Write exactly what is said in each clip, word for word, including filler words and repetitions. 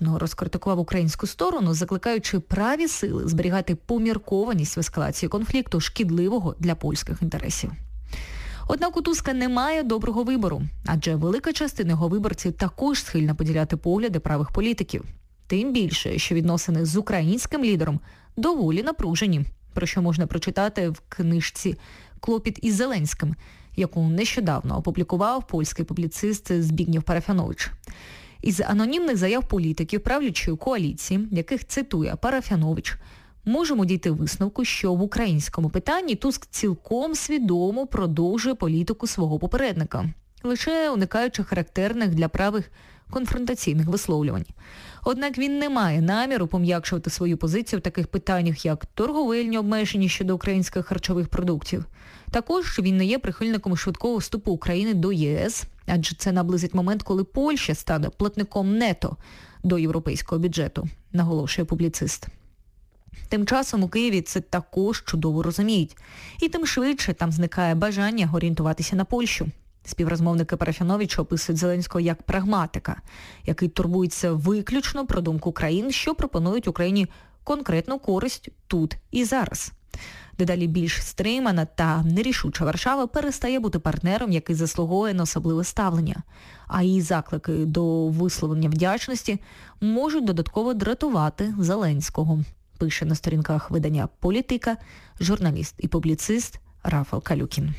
Наступного розкритикував українську сторону, закликаючи праві сили зберігати поміркованість в ескалації конфлікту, шкідливого для польських інтересів. Однак у Туска немає доброго вибору, адже велика частина його виборців також схильна поділяти погляди правих політиків. Тим більше, що відносини з українським лідером доволі напружені, про що можна прочитати в книжці «Клопіт із Зеленським», яку нещодавно опублікував польський публіцист Збігнєв Парафянович. Із анонімних заяв політиків правлячої коаліції, яких цитує Парафянович, можемо дійти висновку, що в українському питанні Туск цілком свідомо продовжує політику свого попередника, лише уникаючи характерних для правих конфронтаційних висловлювань. Однак він не має наміру пом'якшувати свою позицію в таких питаннях, як торговельні обмеження щодо українських харчових продуктів. Також він не є прихильником швидкого вступу України до ЄС, адже це наблизить момент, коли Польща стане платником нето до європейського бюджету, наголошує публіцист. Тим часом у Києві це також чудово розуміють. І тим швидше там зникає бажання орієнтуватися на Польщу. Співрозмовники Парафяновича описують Зеленського як прагматика, який турбується виключно про думку країн, що пропонують Україні конкретну користь тут і зараз. Дедалі більш стримана та нерішуча Варшава перестає бути партнером, який заслуговує на особливе ставлення. А її заклики до висловлення вдячності можуть додатково дратувати Зеленського, пише на сторінках видання «Політика» журналіст і публіцист Рафал Калюкін.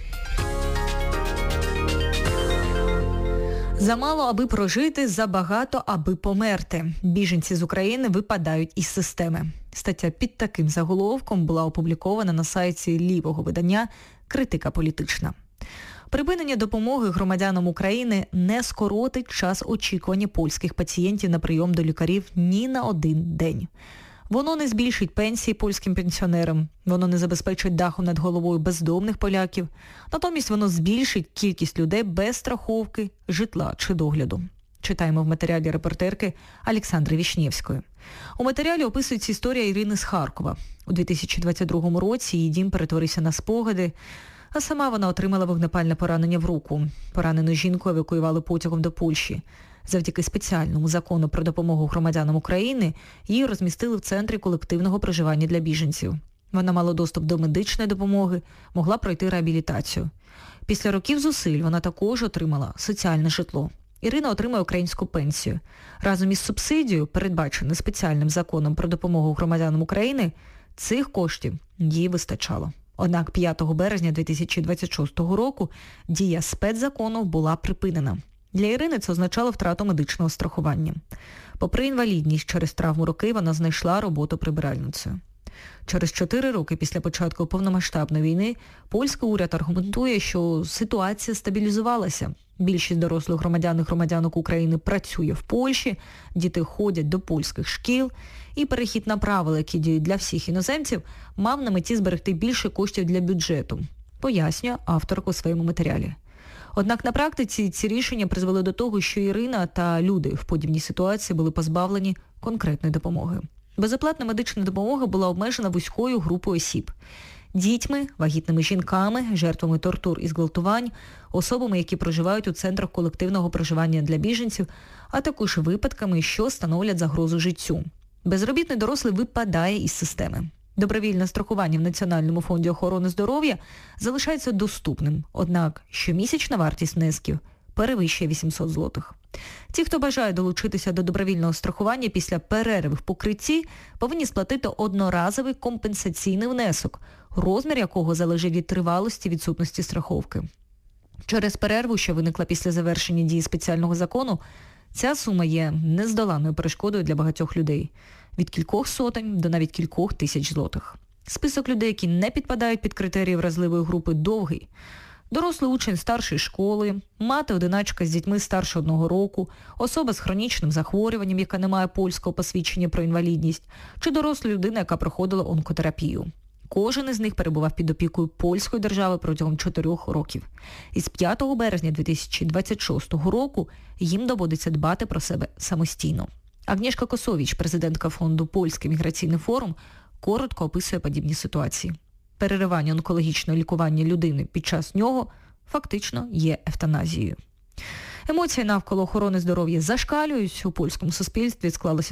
Замало, аби прожити, забагато, аби померти. Біженці з України випадають із системи. Стаття під таким заголовком була опублікована на сайті лівого видання «Критика політична». Припинення допомоги громадянам України не скоротить час очікування польських пацієнтів на прийом до лікарів ні на один день. Воно не збільшить пенсії польським пенсіонерам, воно не забезпечить дахом над головою бездомних поляків, натомість воно збільшить кількість людей без страховки, житла чи догляду. Читаємо в матеріалі репортерки Олександри Вішнєвської. У матеріалі описується історія Ірини з Харкова. У дві тисячі двадцять другому році її дім перетворився на спогади, а сама вона отримала вогнепальне поранення в руку. Поранену жінку евакуювали потягом до Польщі. Завдяки спеціальному закону про допомогу громадянам України її розмістили в центрі колективного проживання для біженців. Вона мала доступ до медичної допомоги, могла пройти реабілітацію. Після років зусиль вона також отримала соціальне житло. Ірина отримує українську пенсію. Разом із субсидією, передбаченою спеціальним законом про допомогу громадянам України, цих коштів їй вистачало. Однак п'ятого березня дві тисячі двадцять шостого року дія спецзакону була припинена. Для Ірини це означало втрату медичного страхування. Попри інвалідність через травму руки, вона знайшла роботу прибиральницею. Через чотири роки після початку повномасштабної війни польський уряд аргументує, що ситуація стабілізувалася. Більшість дорослих громадян і громадянок України працює в Польщі, діти ходять до польських шкіл, і перехід на правила, які діють для всіх іноземців, мав на меті зберегти більше коштів для бюджету, пояснює авторка у своєму матеріалі. Однак на практиці ці рішення призвели до того, що Ірина та люди в подібній ситуації були позбавлені конкретної допомоги. Безоплатна медична допомога була обмежена вузькою групою осіб. Дітьми, вагітними жінками, жертвами тортур і зґвалтувань, особами, які проживають у центрах колективного проживання для біженців, а також випадками, що становлять загрозу життю. Безробітний дорослий випадає із системи. Добровільне страхування в Національному фонді охорони здоров'я залишається доступним, однак щомісячна вартість внесків перевищує вісімсот злотих. Ті, хто бажає долучитися до добровільного страхування після перерви в покритті, повинні сплатити одноразовий компенсаційний внесок, розмір якого залежить від тривалості відсутності страховки. Через перерву, що виникла після завершення дії спеціального закону, ця сума є нездоланною перешкодою для багатьох людей – від кількох сотень до навіть кількох тисяч злотих. Список людей, які не підпадають під критерії вразливої групи, довгий. Дорослий учень старшої школи, мати-одиначка з дітьми старше одного року, особа з хронічним захворюванням, яка не має польського посвідчення про інвалідність, чи доросла людина, яка проходила онкотерапію. Кожен із них перебував під опікою польської держави протягом чотирьох років. І з п'ятого березня дві тисячі двадцять шостого року їм доводиться дбати про себе самостійно. Агнєшка Косовіч, президентка фонду «Польський міграційний форум», коротко описує подібні ситуації. Переривання онкологічного лікування людини під час нього фактично є евтаназією. Емоції навколо охорони здоров'я зашкалюють. У польському суспільстві склалося